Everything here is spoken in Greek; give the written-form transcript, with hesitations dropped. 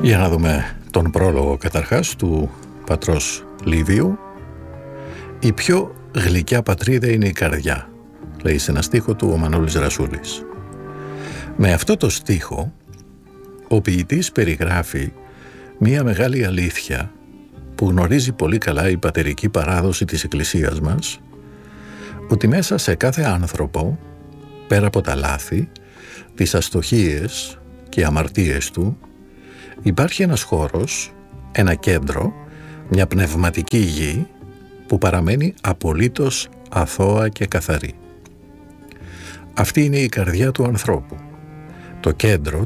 Για να δούμε τον πρόλογο καταρχάς του πατρός Λίβιου. «Η πιο γλυκιά πατρίδα είναι η καρδιά», λέει σε ένα στίχο του ο Μανώλης Ρασούλης. Με αυτό το στίχο ο ποιητής περιγράφει μία μεγάλη αλήθεια που γνωρίζει πολύ καλά η πατερική παράδοση της Εκκλησίας μας, ότι μέσα σε κάθε άνθρωπο, πέρα από τα λάθη, τις αστοχίες και αμαρτίες του, υπάρχει ένας χώρος, ένα κέντρο, μια πνευματική γη που παραμένει απολύτως αθώα και καθαρή. Αυτή είναι η καρδιά του ανθρώπου, το κέντρο